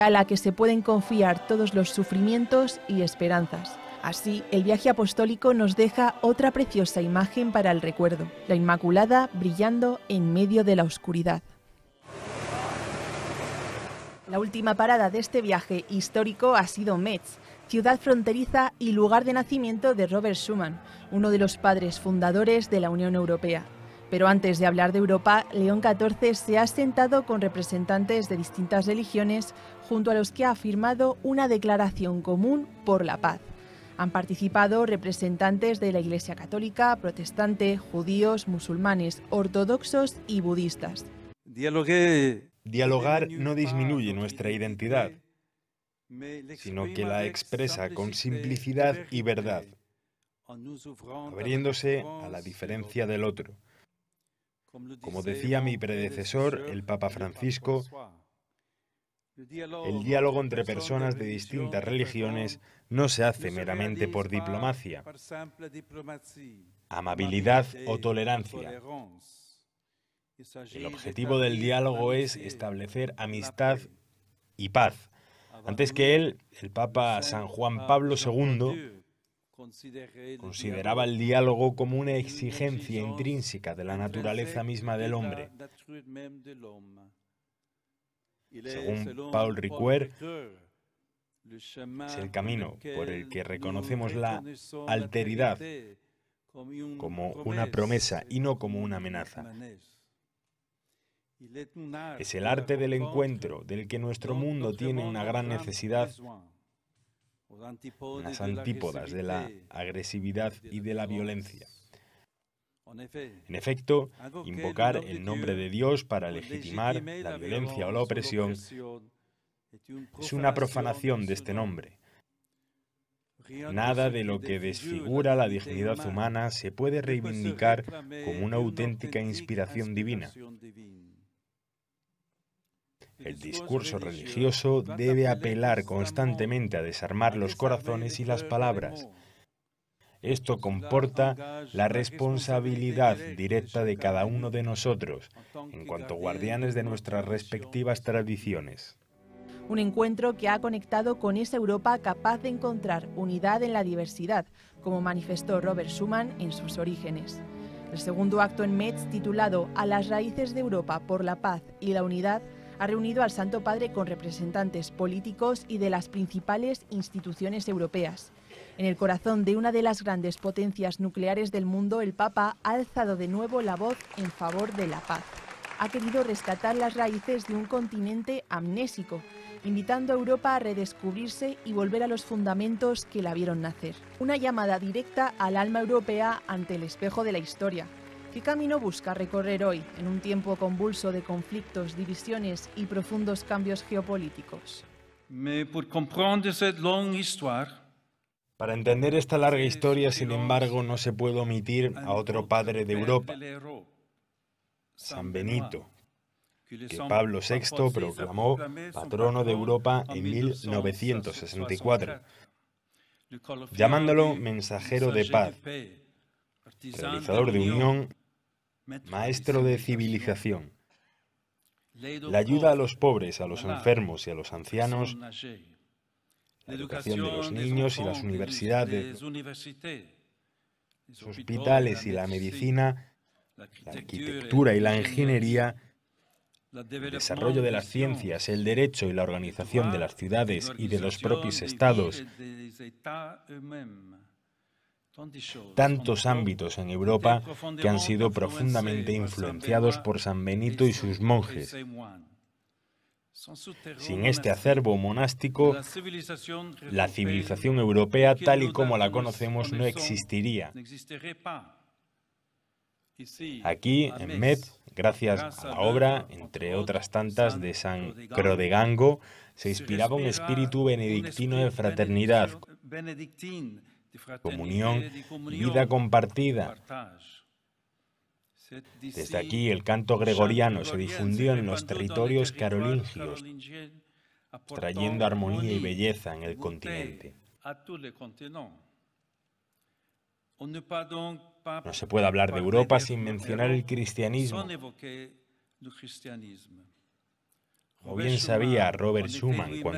a la que se pueden confiar todos los sufrimientos y esperanzas. Así, el viaje apostólico nos deja otra preciosa imagen para el recuerdo, la Inmaculada brillando en medio de la oscuridad. La última parada de este viaje histórico ha sido Metz, ciudad fronteriza y lugar de nacimiento de Robert Schuman, uno de los padres fundadores de la Unión Europea. Pero antes de hablar de Europa, León XIV se ha sentado con representantes de distintas religiones, junto a los que ha firmado una declaración común por la paz. Han participado representantes de la Iglesia Católica, protestante, judíos, musulmanes, ortodoxos y budistas. Dialogar no disminuye nuestra identidad, sino que la expresa con simplicidad y verdad, abriéndose a la diferencia del otro. Como decía mi predecesor, el Papa Francisco, el diálogo entre personas de distintas religiones no se hace meramente por diplomacia, amabilidad o tolerancia. El objetivo del diálogo es establecer amistad y paz. Antes que él, el Papa San Juan Pablo II consideraba el diálogo como una exigencia intrínseca de la naturaleza misma del hombre. Según Paul Ricoeur, es el camino por el que reconocemos la alteridad como una promesa y no como una amenaza. Es el arte del encuentro del que nuestro mundo tiene una gran necesidad, unas antípodas de la agresividad y de la violencia. En efecto, invocar el nombre de Dios para legitimar la violencia o la opresión es una profanación de este nombre. Nada de lo que desfigura la dignidad humana se puede reivindicar como una auténtica inspiración divina. El discurso religioso debe apelar constantemente a desarmar los corazones y las palabras. Esto comporta la responsabilidad directa de cada uno de nosotros, en cuanto guardianes de nuestras respectivas tradiciones. Un encuentro que ha conectado con esa Europa capaz de encontrar unidad en la diversidad, como manifestó Robert Schuman en sus orígenes. El segundo acto en Metz, titulado A las raíces de Europa por la paz y la unidad, ha reunido al Santo Padre con representantes políticos y de las principales instituciones europeas. En el corazón de una de las grandes potencias nucleares del mundo, el Papa ha alzado de nuevo la voz en favor de la paz. Ha querido rescatar las raíces de un continente amnésico, invitando a Europa a redescubrirse y volver a los fundamentos que la vieron nacer. Una llamada directa al alma europea ante el espejo de la historia. ¿Qué camino busca recorrer hoy, en un tiempo convulso de conflictos, divisiones y profundos cambios geopolíticos? Para entender esta larga historia, sin embargo, no se puede omitir a otro padre de Europa, San Benito, que Pablo VI proclamó patrono de Europa en 1964, llamándolo mensajero de paz, realizador de unión, maestro de civilización. La ayuda a los pobres, a los enfermos y a los ancianos, la educación de los niños y las universidades, los hospitales y la medicina, la arquitectura y la ingeniería, el desarrollo de las ciencias, el derecho y la organización de las ciudades y de los propios estados. Tantos ámbitos en Europa que han sido profundamente influenciados por San Benito y sus monjes. Sin este acervo monástico, la civilización europea, tal y como la conocemos, no existiría. Aquí, en Metz, gracias a la obra, entre otras tantas, de San Crodegango, se inspiraba un espíritu benedictino de fraternidad, comunión y vida compartida. Desde aquí, el canto gregoriano se difundió en los territorios carolingios, trayendo armonía y belleza en el continente. No se puede hablar de Europa sin mencionar el cristianismo. Como bien sabía Robert Schuman cuando